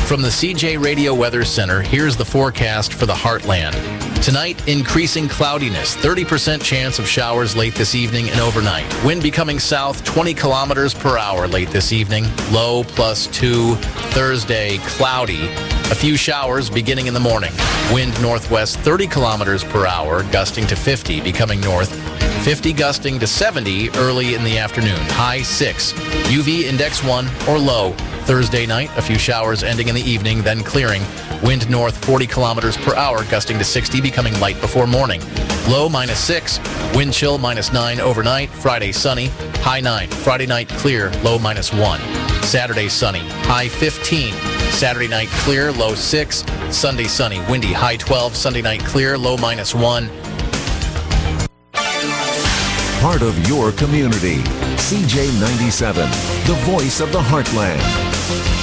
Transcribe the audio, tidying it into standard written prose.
From the CJ Radio Weather Center, here's the forecast for the Heartland. Tonight, increasing cloudiness, 30% chance of showers late this evening and overnight. Wind becoming south 20 kilometers per hour late this evening, low +2. Thursday, cloudy. A few showers beginning in the morning. Wind northwest 30 kilometers per hour, gusting to 50, becoming north. 50 gusting to 70 early in the afternoon, high 6. UV index 1 or low. Thursday night, a few showers ending in the evening, then clearing. Wind north 40 kilometers per hour, gusting to 60, becoming light before morning. Low -6. Wind chill -9 overnight. Friday sunny, high 9. Friday night clear, low -1. Saturday sunny, high 15. Saturday night clear, low 6. Sunday sunny, windy, high 12. Sunday night clear, low -1. Part of your community. CJ97, the voice of the Heartland.